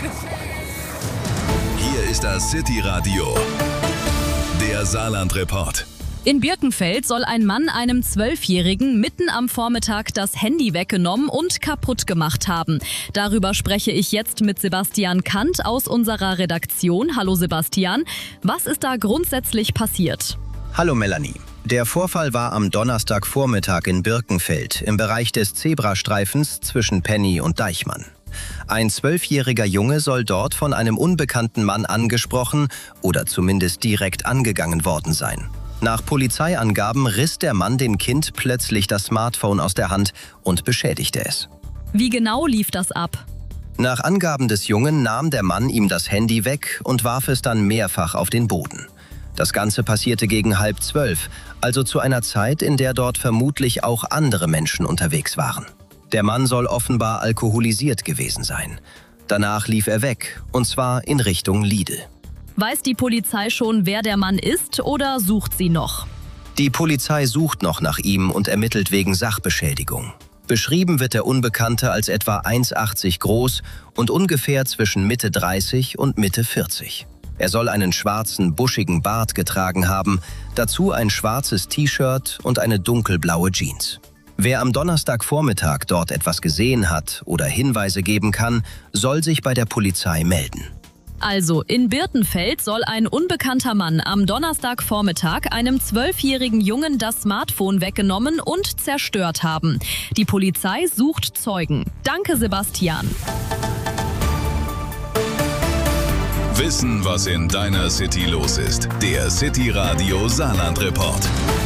Hier ist das City-Radio, der Saarland-Report. In Birkenfeld soll ein Mann einem 12-Jährigen mitten am Vormittag das Handy weggenommen und kaputt gemacht haben. Darüber spreche ich jetzt mit Sebastian Kant aus unserer Redaktion. Hallo Sebastian, was ist da grundsätzlich passiert? Hallo Melanie. Der Vorfall war am Donnerstagvormittag in Birkenfeld im Bereich des Zebrastreifens zwischen Penny und Deichmann. Ein 12-jähriger Junge soll dort von einem unbekannten Mann angesprochen oder zumindest direkt angegangen worden sein. Nach Polizeiangaben riss der Mann dem Kind plötzlich das Smartphone aus der Hand und beschädigte es. Wie genau lief das ab? Nach Angaben des Jungen nahm der Mann ihm das Handy weg und warf es dann mehrfach auf den Boden. Das Ganze passierte gegen 11:30, also zu einer Zeit, in der dort vermutlich auch andere Menschen unterwegs waren. Der Mann soll offenbar alkoholisiert gewesen sein. Danach lief er weg, und zwar in Richtung Lidl. Weiß die Polizei schon, wer der Mann ist, oder sucht sie noch? Die Polizei sucht noch nach ihm und ermittelt wegen Sachbeschädigung. Beschrieben wird der Unbekannte als etwa 1,80 groß und ungefähr zwischen Mitte 30 und Mitte 40. Er soll einen schwarzen, buschigen Bart getragen haben, dazu ein schwarzes T-Shirt und eine dunkelblaue Jeans. Wer am Donnerstagvormittag dort etwas gesehen hat oder Hinweise geben kann, soll sich bei der Polizei melden. Also, in Birkenfeld soll ein unbekannter Mann am Donnerstagvormittag einem 12-jährigen Jungen das Smartphone weggenommen und zerstört haben. Die Polizei sucht Zeugen. Danke, Sebastian. Wissen, was in deiner City los ist. Der City-Radio Saarland-Report.